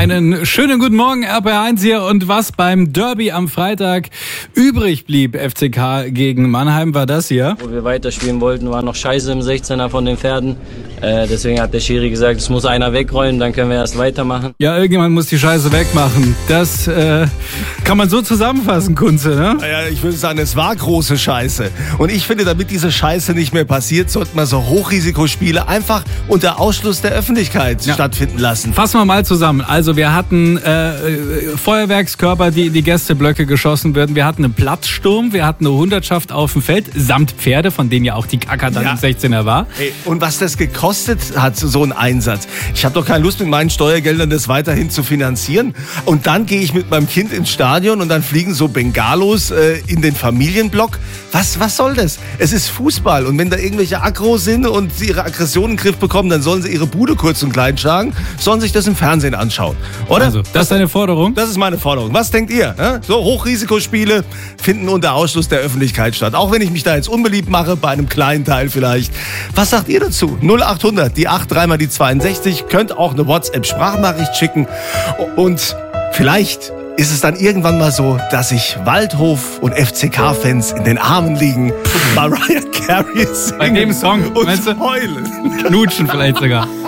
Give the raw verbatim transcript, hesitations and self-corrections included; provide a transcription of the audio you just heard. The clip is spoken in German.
Einen schönen guten Morgen, R P R eins hier. Und was beim Derby am Freitag übrig blieb, F C K gegen Mannheim, war das hier. Wo wir weiterspielen wollten, war noch Scheiße im sechzehner von den Pferden. Äh, deswegen hat der Schiri gesagt, es muss einer wegrollen, dann können wir erst weitermachen. Ja, irgendjemand muss die Scheiße wegmachen. Das äh, kann man so zusammenfassen, Kunze, ne? Ja, ich würde sagen, es war große Scheiße. Und ich finde, damit diese Scheiße nicht mehr passiert, sollten wir so Hochrisikospiele einfach unter Ausschluss der Öffentlichkeit ja. stattfinden lassen. Fassen wir mal zusammen. Also wir hatten äh, Feuerwerkskörper, die in die Gästeblöcke geschossen werden. Wir hatten einen Platzsturm, wir hatten eine Hundertschaft auf dem Feld, samt Pferde, von denen ja auch die Kacker dann ja. im sechzehner war. Ey, und was das gekostet hat, so ein Einsatz. Ich habe doch keine Lust, mit meinen Steuergeldern das weiterhin zu finanzieren. Und dann gehe ich mit meinem Kind ins Stadion und dann fliegen so Bengalos äh, in den Familienblock. Was, was soll das? Es ist Fußball. Und wenn da irgendwelche Aggros sind und sie ihre Aggressionen in den Griff bekommen, dann sollen sie ihre Bude kurz und klein schlagen, sollen sich das im Fernsehen anschauen. Oder? Also, das ist deine Forderung? Das ist meine Forderung. Was denkt ihr? Äh? So Hochrisikospiele finden unter Ausschluss der Öffentlichkeit statt. Auch wenn ich mich da jetzt unbeliebt mache, bei einem kleinen Teil vielleicht. Was sagt ihr dazu? null achthundert, die acht, dreimal die zweiundsechzig. Könnt auch eine WhatsApp-Sprachnachricht schicken. Und vielleicht ist es dann irgendwann mal so, dass sich Waldhof und F C K-Fans in den Armen liegen und Mariah Carey singen bei dem Song, und meinst du? heulen. Knutschen vielleicht sogar.